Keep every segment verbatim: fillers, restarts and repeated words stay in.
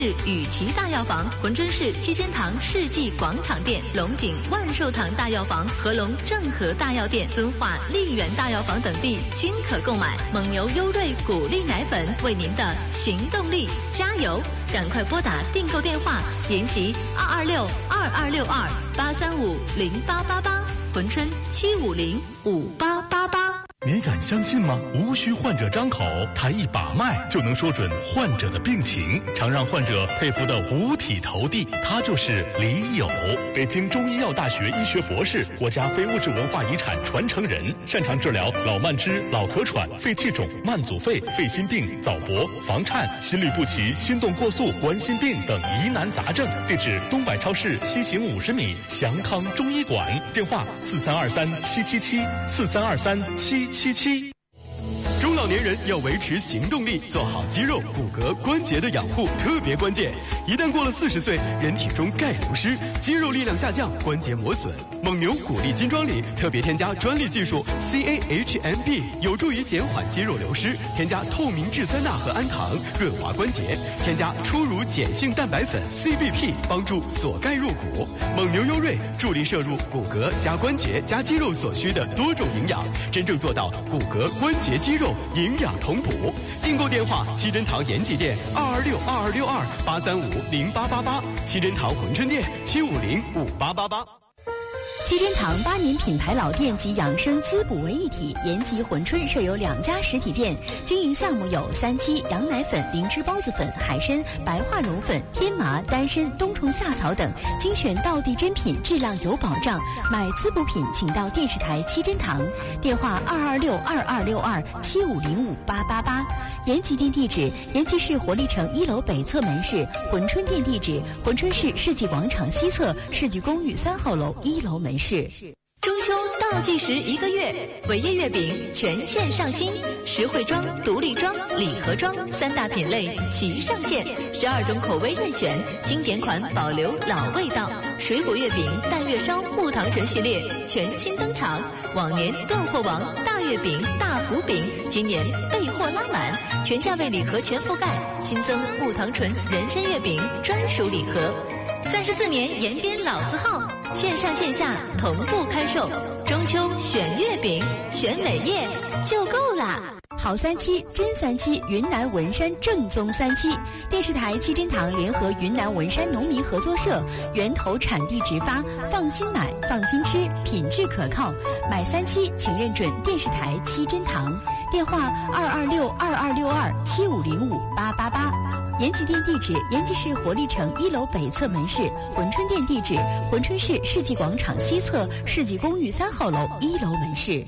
是雨琦大药房，珲春市七珍堂世纪广场店、龙井万寿堂大药房、合隆正和大药店、敦化丽园大药房等地均可购买。蒙牛优瑞谷粒奶粉为您的行动力加油！赶快拨打订购电话：延吉二二六二二六二八三五零八八八，珲春七五零五八八八。 你敢相信吗？无需患者张口，他一把脉就能说准患者的病情，常让患者佩服得五体投地。他就是李友，北京中医药大学医学博士，国家非物质文化遗产传承人，擅长治疗老慢支、老咳喘、肺气肿、慢阻肺、肺心病、早搏、房颤、心律不齐、心动过速、冠心病等疑难杂症。地址：东百超市西行五十米祥康中医馆，电话：四三二三七七七四三二三七七七。 中老年人要维持行动力，做好肌肉、骨骼、关节的养护特别关键。一旦过了四十岁，人体中钙流失，肌肉力量下降，关节磨损。蒙牛谷粒金装里特别添加专利技术 C A H M B， 有助于减缓肌肉流失。添加透明质酸钠和氨糖，润滑关节。添加初乳碱性蛋白粉 C B P， 帮助锁钙入骨。蒙牛优瑞助力摄入骨骼加关节加肌肉所需的多种营养，真正做到骨骼、关节、肌肉营养同补。订购电话：七珍堂延吉店二二六二二六二八三五零八八八，七珍堂珲春店七五零五八八八。 七珍堂八年品牌老店及养生滋补为一体，延吉珲春设有两家实体店，经营项目有三七羊奶粉、灵芝孢子粉、海参、白化绒粉、天麻、丹参、冬虫夏草等精选道地珍品，质量有保障。买滋补品请到电视台七珍堂，电话二二六二二六二七五零五八八八。延吉店地址：延吉市活力城一楼北侧门市；珲春店地址：珲春市世纪广场西侧世纪公寓三号楼一楼门市。 中秋倒计时一个月，伟业月饼全线上新，实惠装、独立装、礼盒装三大品类齐上线，十二种口味任选，经典款保留老味道。水果月饼、淡月烧、木糖醇系列全新登场，往年断货王大月饼、大福饼，今年备货拉满，全价位礼盒全覆盖，新增木糖醇人参月饼专属礼盒。三十四年延边老字号，线上线下同步开售。中秋选月饼，选伟业就够啦！ 好三七真三七，云南文山正宗三七。电视台七珍堂联合云南文山农民合作社，源头产地直发，放心买，放心吃，品质可靠。买三七请认准电视台七珍堂，电话二二六二二六二七五零五八八八。延吉店地址：延吉市活力城一楼北侧门市；珲春店地址：珲春市世纪广场西侧世纪公寓三号楼一楼门市。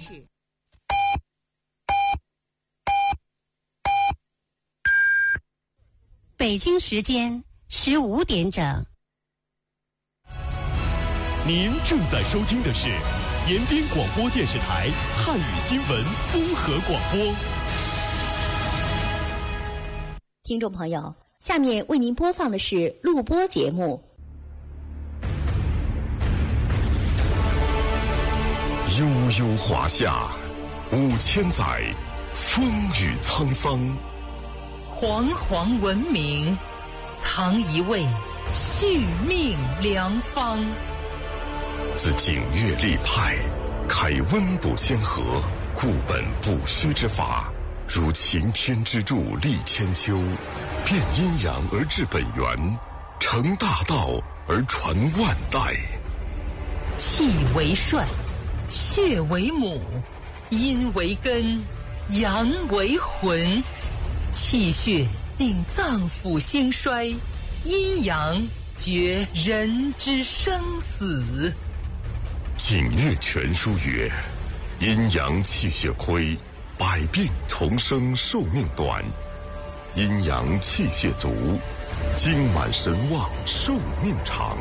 北京时间十五点整。 您正在收听的是延边广播电视台汉语新闻综合广播。 听众朋友，下面为您播放的是录播节目。 悠悠华夏，五千载，风雨沧桑。 煌煌文明，藏一位续命良方。 自景岳立派，开温补先河，固本补虚之法，如擎天之柱立千秋，变阴阳而治本源，成大道而传万代。 气为帅，血为母，阴为根，阳为魂。气血定脏腑兴衰，阴阳决人之生死。 景岳全书曰：阴阳气血亏，百病丛生，寿命短；阴阳气血足，精满神旺，寿命长。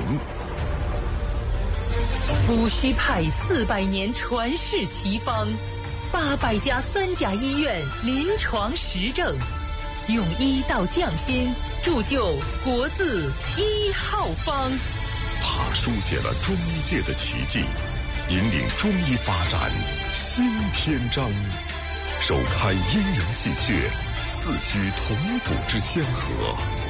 补虚派四百年传世奇方，八百家三甲医院临床实证，用医道匠心，铸就国字一号方。 他书写了中医界的奇迹，引领中医发展新篇章，首开阴阳气血四虚同补之先河。